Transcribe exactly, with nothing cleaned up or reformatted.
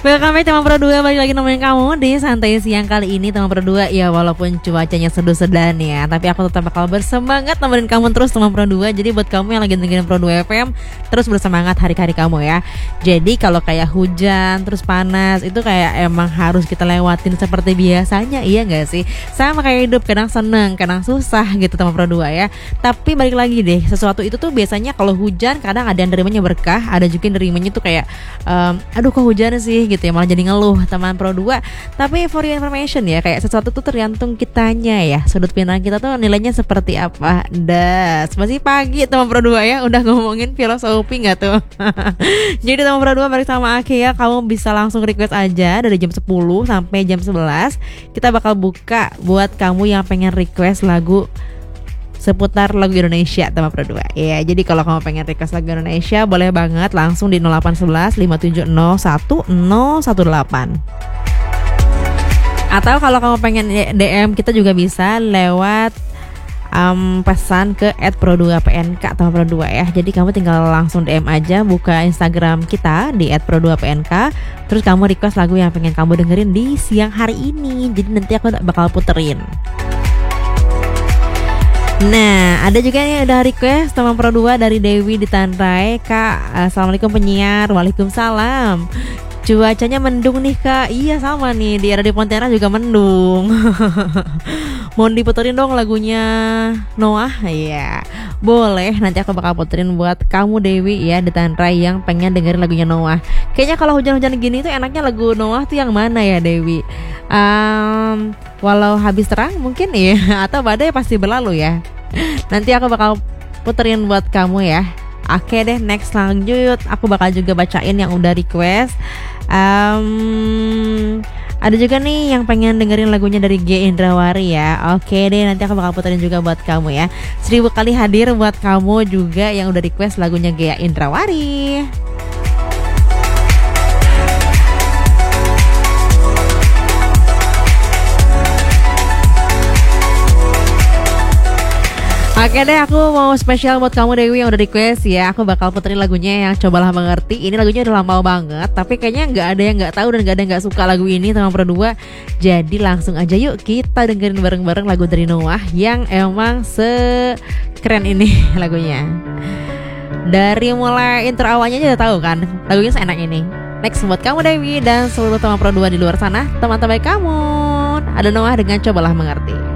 Welcome back teman Pro dua, balik lagi nemenin kamu di Santai Siang kali ini teman Pro dua. Ya walaupun cuacanya seduh-sedan ya, tapi aku tetap bakal bersemangat nemenin kamu terus teman Pro dua. Jadi buat kamu yang lagi dengerin Pro dua F M, terus bersemangat hari-hari kamu ya. Jadi kalau kayak hujan, terus panas, itu kayak emang harus kita lewatin seperti biasanya, iya gak sih? Sama kayak hidup, kadang seneng, kadang susah gitu teman Pro dua ya. Tapi balik lagi deh, sesuatu itu tuh biasanya kalau hujan kadang ada yang nerimanya berkah, ada juga yang nerimanya tuh kayak um, aduh kok hujan sih gitu ya, malah jadi ngeluh teman Pro dua. Tapi for your information ya, kayak sesuatu tuh tergantung kitanya ya, sudut pandang kita tuh nilainya seperti apa. Das, masih pagi teman Pro dua ya, udah ngomongin filosofi gak tuh? Jadi teman Pro dua balik sama Aki ya, kamu bisa langsung request aja dari jam sepuluh sampai jam sebelas. Kita bakal buka buat kamu yang pengen request lagu seputar lagu Indonesia teman Pro dua. Ya, jadi kalau kamu pengen request lagu Indonesia boleh banget langsung di nol delapan satu satu lima tujuh nol satu nol satu delapan. Atau kalau kamu pengen D M kita juga bisa lewat um, pesan ke et pro dua p n k teman Pro dua ya. Jadi kamu tinggal langsung D M aja, buka Instagram kita di et pro dua p n k. Terus kamu request lagu yang pengen kamu dengerin di siang hari ini. Jadi nanti aku bakal puterin. Nah, ada juga nih udah request teman Pro dua dari Dewi di Tanrai. Kak, assalamualaikum penyiar. Waalaikumsalam. Cuacanya mendung nih Kak. Iya sama nih, di era di Pontianak juga mendung. Mau diputerin dong lagunya Noah? Iya, boleh, nanti aku bakal puterin buat kamu Dewi ya di Tanrai yang pengen dengerin lagunya Noah. Kayaknya kalau hujan-hujan gini tuh enaknya lagu Noah tuh yang mana ya Dewi? Um, walau habis terang mungkin ya, atau badai pasti berlalu ya. Nanti aku bakal puterin buat kamu ya. Oke deh, next lanjut. Aku bakal juga bacain yang udah request. um, Ada juga nih yang pengen dengerin lagunya dari G Indrawari ya. Oke deh, nanti aku bakal puterin juga buat kamu ya. Seribu kali hadir buat kamu juga yang udah request lagunya G Indrawari. Oke deh, aku mau spesial buat kamu Dewi yang udah request ya. Aku bakal puterin lagunya yang Cobalah Mengerti. Ini lagunya udah lama banget, tapi kayaknya nggak ada yang nggak tahu dan nggak ada yang nggak suka lagu ini teman Pro dua. Jadi langsung aja yuk kita dengerin bareng-bareng lagu dari Noah yang emang sekeren ini lagunya. Dari mulai intro awalnya aja udah tahu kan, lagunya seenak ini. Next buat kamu Dewi dan seluruh teman Pro dua di luar sana, teman-teman kamu. Ada Noah dengan Cobalah Mengerti.